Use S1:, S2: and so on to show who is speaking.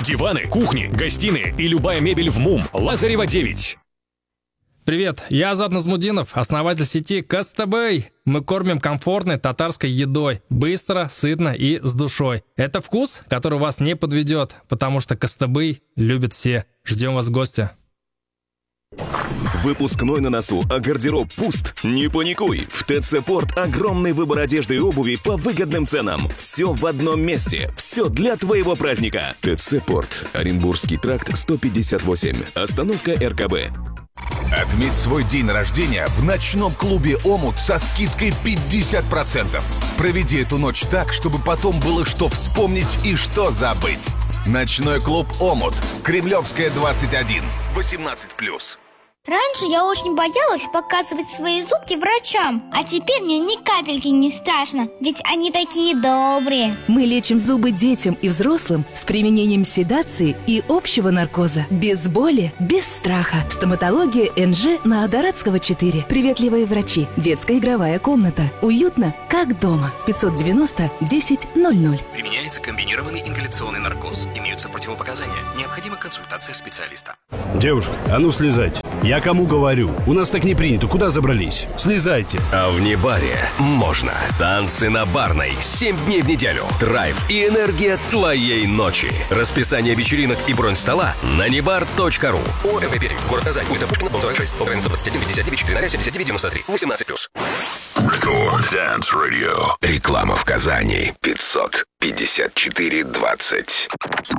S1: Диваны, кухни, гостиные и любая мебель в МУМ. Лазарева 9.
S2: Привет, я Азат Назмудинов, основатель сети Костабэй. Мы кормим комфортной татарской едой, быстро, сытно и с душой. Это вкус, который вас не подведет, потому что Костабэй любят все. Ждем вас в гости.
S3: Выпускной на носу, а гардероб пуст? Не паникуй! В ТЦ Порт огромный выбор одежды и обуви по выгодным ценам. Все в одном месте. Все для твоего праздника. ТЦ Порт. Оренбургский тракт 158. Остановка РКБ.
S4: Отметь свой день рождения в ночном клубе «Омут» со скидкой 50%. Проведи эту ночь так, чтобы потом было что вспомнить и что забыть. Ночной клуб «Омут». Кремлевская, 21. 18+.
S5: Раньше я очень боялась показывать свои зубки врачам, а теперь мне ни капельки не страшно, ведь они такие добрые.
S6: Мы лечим зубы детям и взрослым с применением седации и общего наркоза. Без боли, без страха. Стоматология НЖ на Адаратского 4. Приветливые врачи. Детская игровая комната. Уютно, как дома. 590-10-00.
S7: Применяется комбинированный ингаляционный наркоз. Имеются противопоказания. Необходима консультация специалиста.
S8: Девушка, а ну слезайте. Я кому говорю? У нас так не принято. Куда забрались? Слезайте.
S9: А в Небаре можно. Танцы на Барной. 7 дней в неделю. Драйв и энергия твоей ночи. Расписание вечеринок и бронь стола на nebar.ru. ОМВ Пермь. Город Казань. Улица Пушкина, дом 46. Украина 121 59 4 79 93 18+.
S4: Record Dance Radio. Реклама в Казани. 554-20.